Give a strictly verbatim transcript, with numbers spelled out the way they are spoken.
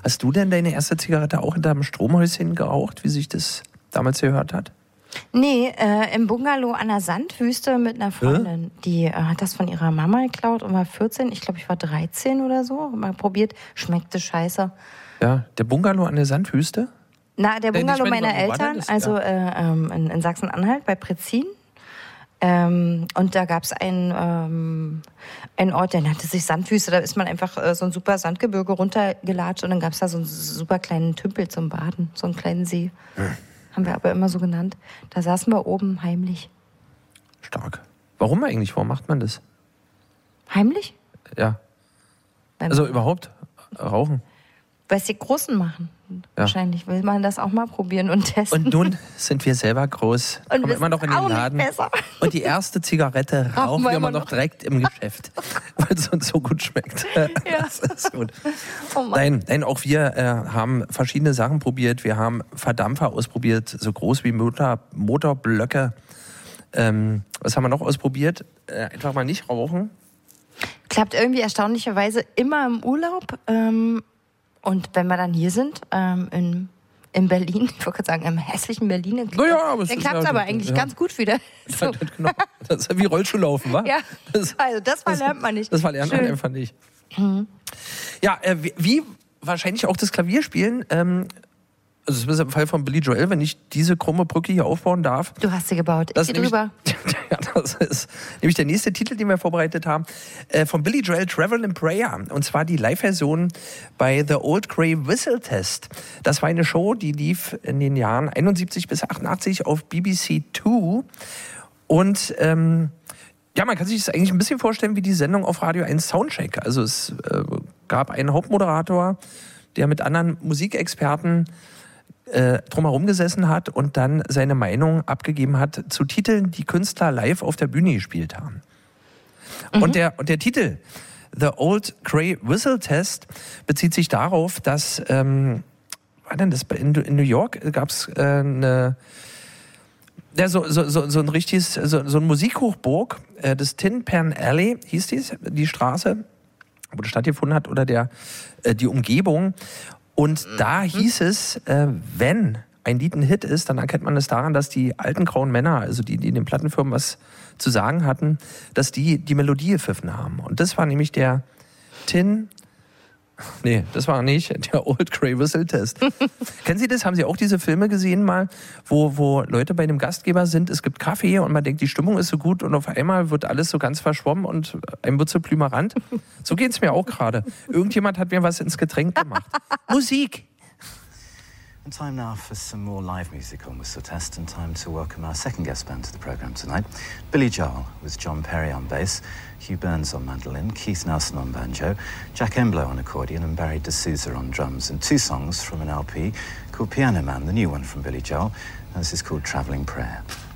Hast du denn deine erste Zigarette auch hinterm Stromhäuschen geraucht, wie sich das damals gehört hat? Nee, äh, im Bungalow an der Sandwüste mit einer Freundin. Äh? Die äh, hat das von ihrer Mama geklaut und war vierzehn. Ich glaube, ich war dreizehn oder so. Mal probiert. Schmeckte scheiße. Ja, der Bungalow an der Sandwüste? Na, der Bungalow äh, meiner Eltern, also ja. äh, ähm, in, in Sachsen-Anhalt bei Pretzin. Ähm, und da gab es einen, ähm, einen Ort, der nannte sich Sandwüste. Da ist man einfach äh, so ein super Sandgebirge runtergelatscht und dann gab es da so einen super kleinen Tümpel zum Baden, so einen kleinen See. Hm. Haben wir aber immer so genannt. Da saßen wir oben heimlich. Stark. Warum eigentlich? Warum macht man das? Heimlich? Ja. Beim also überhaupt rauchen? Weil es die Großen machen. Ja. Wahrscheinlich will man das auch mal probieren und testen. Und nun sind wir selber groß, und kommen immer noch in den Laden. Und die erste Zigarette rauchen wir immer noch direkt im Geschäft, weil es uns so gut schmeckt. Ja. Das ist gut. Oh nein, nein, auch wir äh, haben verschiedene Sachen probiert. Wir haben Verdampfer ausprobiert, so groß wie Motor, Motorblöcke. Ähm, was haben wir noch ausprobiert? Äh, einfach mal nicht rauchen. Klappt irgendwie erstaunlicherweise immer im Urlaub. Ähm Und wenn wir dann hier sind, ähm, in, in Berlin, ich wollte gerade sagen, im hässlichen Berlin, dann, naja, aber dann klappt es ja, aber eigentlich ja. ganz gut wieder. So. Genau. Das ist ja wie Rollschuhlaufen, wa? Ja, das, also das verlernt man nicht. Das verlernt man einfach nicht. Mhm. Ja, äh, wie, wie wahrscheinlich auch das Klavierspielen, ähm, also das ist im Fall von Billy Joel, wenn ich diese krumme Brücke hier aufbauen darf. Du hast sie gebaut, ich gehe drüber. Ja, das ist nämlich der nächste Titel, den wir vorbereitet haben, äh, von Billy Joel, Travel in Prayer. Und zwar die Live-Version bei The Old Grey Whistle Test. Das war eine Show, die lief in den Jahren einundsiebzig bis achtundachtzig auf B B C zwei. Und ähm, ja, man kann sich das eigentlich ein bisschen vorstellen wie die Sendung auf Radio eins Soundcheck. Also es äh, gab einen Hauptmoderator, der mit anderen Musikexperten Äh, drumherum gesessen hat und dann seine Meinung abgegeben hat zu Titeln, die Künstler live auf der Bühne gespielt haben. Mhm. Und, der, und der Titel The Old Grey Whistle Test bezieht sich darauf, dass ähm, war denn das in, in New York gab es äh, eine ja, so, so, so, so ein richtiges so, so ein Musikhochburg, äh, das Tin Pan Alley hieß dies, die Straße, wo das stattgefunden hat, oder der äh, die Umgebung. Und da hieß es, äh, wenn ein Lied ein Hit ist, dann erkennt man es daran, dass die alten grauen Männer, also die, die in den Plattenfirmen was zu sagen hatten, dass die die Melodie gepfiffen haben. Und das war nämlich der Tin... Nee, das war nicht der Old Grey Whistle Test. Kennen Sie das? Haben Sie auch diese Filme gesehen mal, wo, wo Leute bei einem Gastgeber sind, es gibt Kaffee und man denkt, die Stimmung ist so gut und auf einmal wird alles so ganz verschwommen und einem wird so plümerant? So geht es mir auch gerade. Irgendjemand hat mir was ins Getränk gemacht. Musik! And time now for some more live music on Whistle Test, and time to welcome our second guest band to the programme tonight. Billy Joel with John Perry on bass, Hugh Burns on mandolin, Keith Nelson on banjo, Jack Emblow on accordion and Barry D'Souza on drums, and two songs from an L P called Piano Man, the new one from Billy Joel, and this is called Travelling Prayer.